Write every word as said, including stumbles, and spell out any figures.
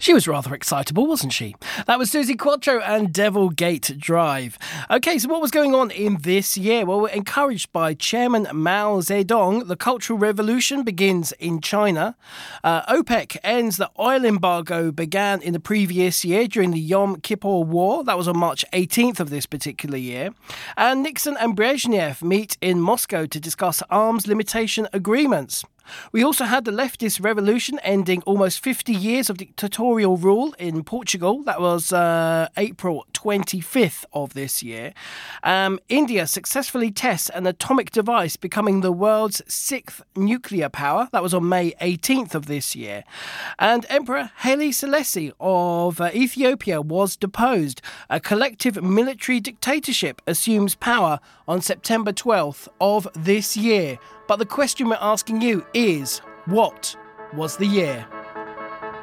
She was rather excitable, wasn't she? That was Suzi Quatro and Devil Gate Drive. Okay, so what was going on in this year? Well, we're encouraged by Chairman Mao Zedong. The Cultural Revolution begins in China. Uh, OPEC ends the oil embargo began in the previous year during the Yom Kippur War. That was on March eighteenth of this particular year. And Nixon and Brezhnev meet in Moscow to discuss arms limitation agreements. We also had the leftist revolution ending almost fifty years of dictatorial rule in Portugal. That was uh, April twenty-fifth of this year. Um, India successfully tests an atomic device becoming the world's sixth nuclear power. That was on May eighteenth of this year. And Emperor Haile Selassie of uh, Ethiopia was deposed. A collective military dictatorship assumes power on September twelfth of this year. But the question we're asking you is, what was the year?